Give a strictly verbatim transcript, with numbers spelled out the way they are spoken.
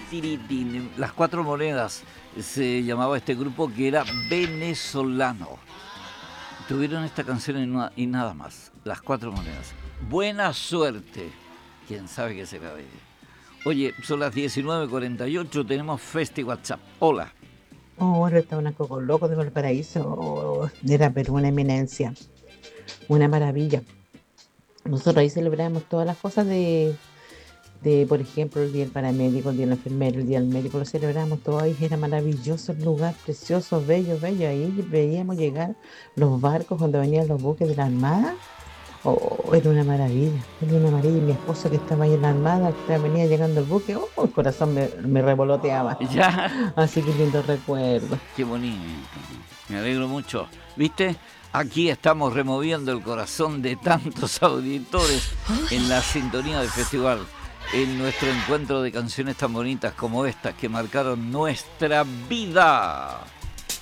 tiritín. Las Cuatro Monedas se llamaba este grupo, que era venezolano. Tuvieron esta canción y, no, y nada más. Las Cuatro Monedas. Buena suerte. Quién sabe qué será de ella. Oye, son las diecinueve cuarenta y ocho, tenemos Festi WhatsApp. Hola. Oh, ahora está una coco loco de Valparaíso. Oh, era pero una eminencia, una maravilla. Nosotros ahí celebramos todas las cosas de, de, por ejemplo, el día del paramédico, el día del enfermero, el día del médico, lo celebramos todo ahí. Era maravilloso el lugar, precioso, bello, bello. Ahí veíamos llegar los barcos cuando venían los buques de la Armada. Oh, era una maravilla, era una maravilla. Y mi esposo que estaba ahí en la Armada, que venía llegando el buque, oh, el corazón me, me revoloteaba. Ya. Así que lindo recuerdo. Qué bonito. Me alegro mucho. ¿Viste? Aquí estamos removiendo el corazón de tantos auditores en la sintonía del festival, en nuestro encuentro de canciones tan bonitas como estas que marcaron nuestra vida.